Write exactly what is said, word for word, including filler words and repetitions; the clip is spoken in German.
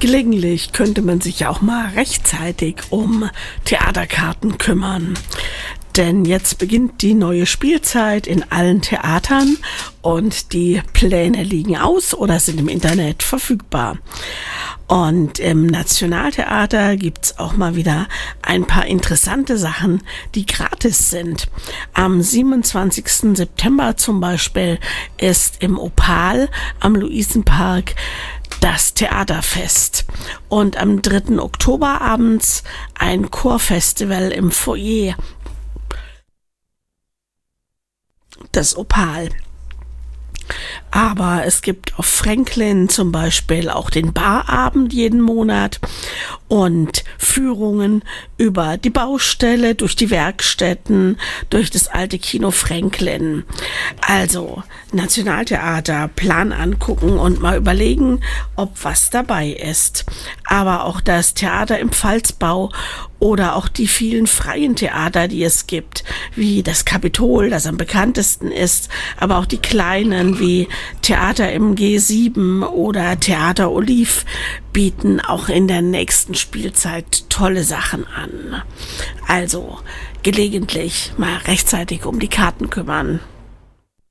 Gelegentlich könnte man sich auch mal rechtzeitig um Theaterkarten kümmern. Denn jetzt beginnt die neue Spielzeit in allen Theatern und die Pläne liegen aus oder sind im Internet verfügbar. Und im Nationaltheater gibt's auch mal wieder ein paar interessante Sachen, die gratis sind. Am siebenundzwanzigsten September zum Beispiel ist im Opal am Luisenpark das Theaterfest. Und am dritten Oktober abends ein Chorfestival im Foyer. Das Opal. Aber es gibt auf Franklin zum Beispiel auch den Barabend jeden Monat und Führungen über die Baustelle, durch die Werkstätten, durch das alte Kino Franklin. Also Nationaltheater, Plan angucken und mal überlegen, ob was dabei ist. Aber auch das Theater im Pfalzbau oder auch die vielen freien Theater, die es gibt, wie das Kapitol, das am bekanntesten ist, aber auch die kleinen wie Theater im G sieben oder Theater Oliv bieten auch in der nächsten Spielzeit tolle Sachen an. Also gelegentlich mal rechtzeitig um die Karten kümmern.